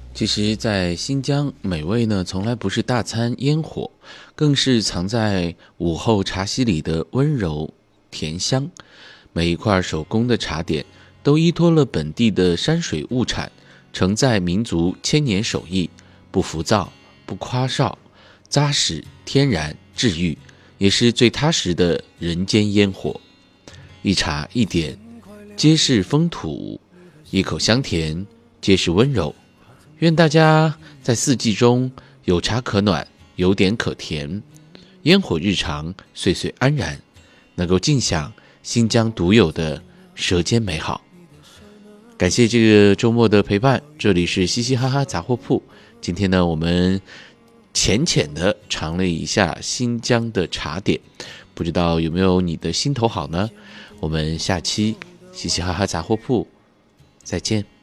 其实在新疆，美味呢从来不是大餐烟火，更是藏在午后茶席里的温柔甜香。每一块手工的茶点都依托了本地的山水物产，承载民族千年手艺，不浮躁，不夸哨，扎实天然治愈，也是最踏实的人间烟火。一茶一点，皆是风土；一口香甜，皆是温柔。愿大家在四季中有茶可暖，有点可甜，烟火日常，岁岁安然，能够尽享新疆独有的舌尖美好。感谢这个周末的陪伴，这里是嘻嘻哈哈杂货铺。今天呢，我们浅浅的尝了一下新疆的茶点，不知道有没有你的心头好呢？我们下期嘻嘻哈哈杂货铺再见。